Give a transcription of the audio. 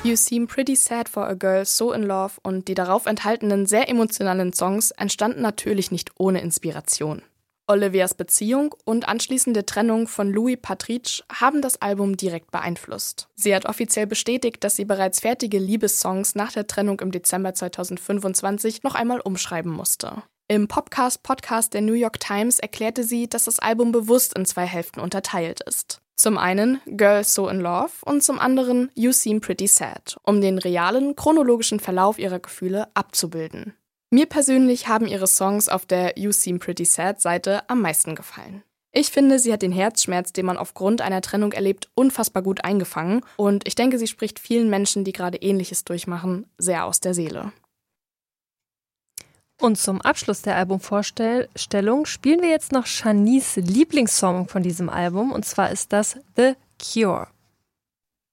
You Seem Pretty Sad for a Girl So in Love und die darauf enthaltenen sehr emotionalen Songs entstanden natürlich nicht ohne Inspiration. Olivias Beziehung und anschließende Trennung von Louis Patrice haben das Album direkt beeinflusst. Sie hat offiziell bestätigt, dass sie bereits fertige Liebessongs nach der Trennung im Dezember 2025 noch einmal umschreiben musste. Im Popcast-Podcast der New York Times erklärte sie, dass das Album bewusst in 2 Hälften unterteilt ist. Zum einen Girl So in Love und zum anderen You Seem Pretty Sad, um den realen, chronologischen Verlauf ihrer Gefühle abzubilden. Mir persönlich haben ihre Songs auf der You Seem Pretty Sad Seite am meisten gefallen. Ich finde, sie hat den Herzschmerz, den man aufgrund einer Trennung erlebt, unfassbar gut eingefangen und ich denke, sie spricht vielen Menschen, die gerade Ähnliches durchmachen, sehr aus der Seele. Und zum Abschluss der Albumvorstellung spielen wir jetzt noch Shanice Lieblingssong von diesem Album und zwar ist das The Cure.